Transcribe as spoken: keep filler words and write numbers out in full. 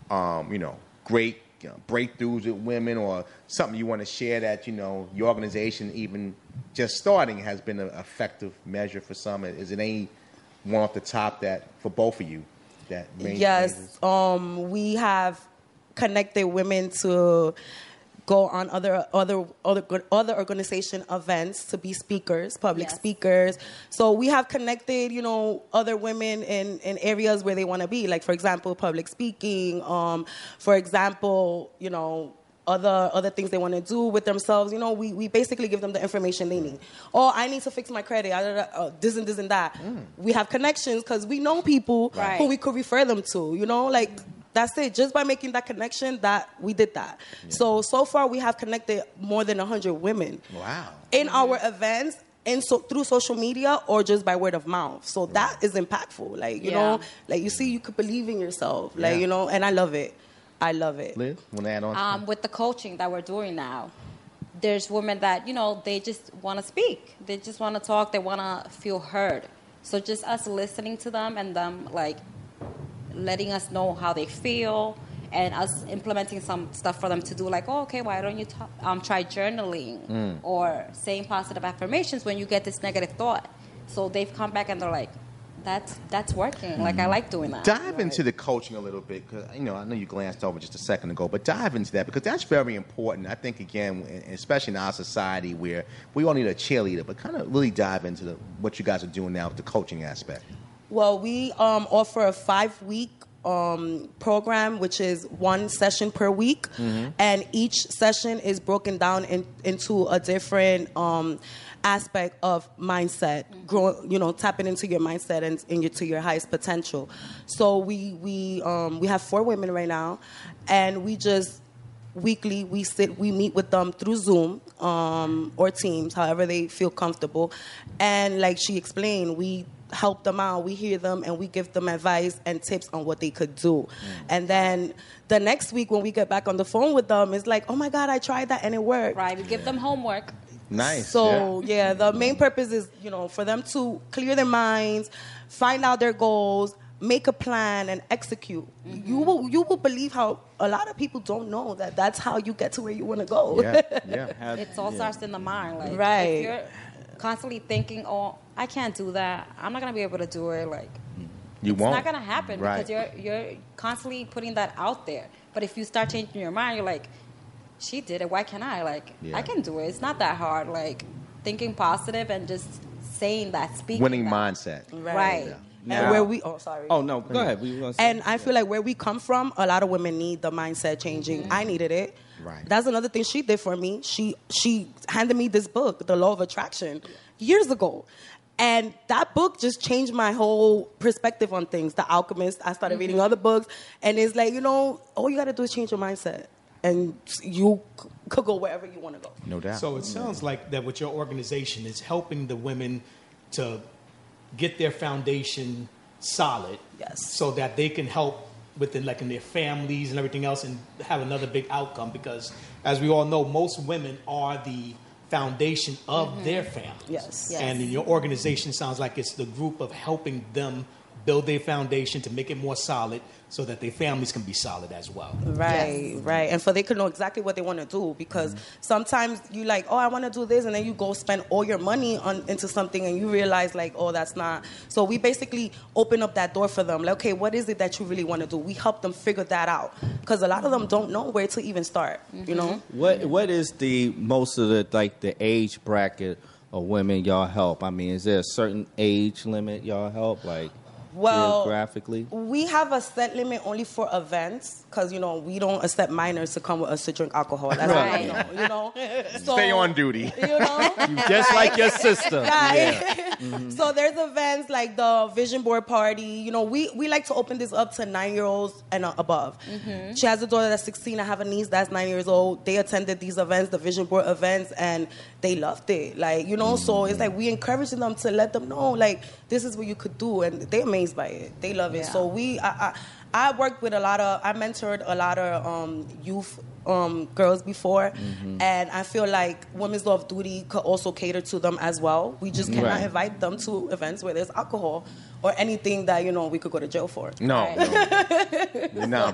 um, you know, great you know, breakthroughs with women, or something you want to share that, you know, your organization, even just starting, has been an effective measure for some? Is it any one off the top that, for both of you, that made Yes, um, we have connected women to go on other other other other organization events to be speakers, public yes. speakers. So we have connected, you know, other women in, in areas where they want to be. Like, for example, public speaking. Um, for example, you know, other other things they want to do with themselves. You know, we, we basically give them the information they need. Oh, I need to fix my credit. I, uh, this and this and that. Mm. We have connections because we know people right. who we could refer them to. You know, like. That's it. Just by making that connection, that we did that. Yeah. So, so far we have connected more than one hundred women. Wow. In mm-hmm. our events, and so through social media or just by word of mouth. So right. that is impactful. Like, you yeah. know, like you see, you could believe in yourself. Like, yeah. you know, and I love it. I love it. Liz, want to add on? Um, with the coaching that we're doing now, there's women that, you know, they just want to speak. They just want to talk. They want to feel heard. So just us listening to them and them, like, letting us know how they feel, and us implementing some stuff for them to do, like, oh, okay, why don't you t- um, try journaling mm. or saying positive affirmations when you get this negative thought. So they've come back and they're like, that's that's working. Mm. Like, I like doing that. Dive right. into the coaching a little bit, because, you know, I know you glanced over just a second ago, but dive into that, because that's very important. I think, again, especially in our society where we all need a cheerleader, but kind of really dive into the, what you guys are doing now with the coaching aspect. Well, we um, offer a five-week um, program, which is one session per week, mm-hmm. and each session is broken down in, into a different um, aspect of mindset, mm-hmm. grow, you know, tapping into your mindset and into your highest potential. So we we um, we have four women right now, and we just weekly we sit we meet with them through Zoom um, or Teams, however they feel comfortable, and like she explained, we help them out, we hear them, and we give them advice and tips on what they could do. Mm. And then the next week when we get back on the phone with them, it's like, oh my God, I tried that and it worked. Right, we give yeah. them homework. Nice. So yeah. yeah, the main purpose is, you know, for them to clear their minds, find out their goals, make a plan, and execute. Mm-hmm. You will you will believe how a lot of people don't know that that's how you get to where you want to go. Yeah, yeah. It all yeah. starts in the mind. Like, right. If you're constantly thinking, oh, I can't do that, I'm not going to be able to do it, like, you it's won't. not going to happen right. because you're you're constantly putting that out there. But if you start changing your mind, you're like, she did it, why can't I? Like, yeah. I can do it. It's not that hard. Like, thinking positive and just saying that, speaking winning that. mindset. Right. right. Yeah. Now, and where we oh sorry oh no go ahead we and I feel like where we come from, a lot of women need the mindset changing. Mm-hmm. I needed it. Right. That's another thing she did for me. She she handed me this book, The Law of Attraction, years ago. And that book just changed my whole perspective on things. The Alchemist, I started mm-hmm. reading other books, and it's like, you know, all you got to do is change your mindset, and you c- could go wherever you want to go. No doubt. So it sounds like that what your organization is helping the women to get their foundation solid, yes, so that they can help within, like, in their families and everything else, and have another big outcome. Because, as we all know, most women are the foundation of mm-hmm. their family. Yes. yes. And in your organization, sounds like it's the group of helping them build their foundation to make it more solid, so that their families can be solid as well. Right, yes. right. And for they can know exactly what they want to do, because mm-hmm. sometimes you like, oh, I want to do this, and then you go spend all your money on into something, and you realize, like, oh, that's not. So we basically open up that door for them. Like, okay, what is it that you really want to do? We help them figure that out, because a lot of them don't know where to even start. Mm-hmm. You know, what what is the most of the like the age bracket of women y'all help? I mean, is there a certain age limit y'all help, like? Well, geographically, we have a set limit only for events, because, you know, we don't accept minors to come with us to drink alcohol. That's right. How you know, you know? So, stay on duty. You know, just like your sister. Right. Yeah. Mm-hmm. So there's events like the Vision Board Party. You know, we, we like to open this up to nine-year-olds and above. Mm-hmm. She has a daughter that's sixteen. I have a niece that's nine years old. They attended these events, the Vision Board events, and they loved it. Like, you know, mm-hmm. so it's like we encouraging them to let them know, like, this is what you could do, and they're amazed by it. They love it. Yeah. So we, I, I, I worked with a lot of, I mentored a lot of um, youth um, girls before, mm-hmm. and I feel like Women's Law of Duty could also cater to them as well. We just cannot right. invite them to events where there's alcohol or anything that, you know, we could go to jail for. No, right? no. no.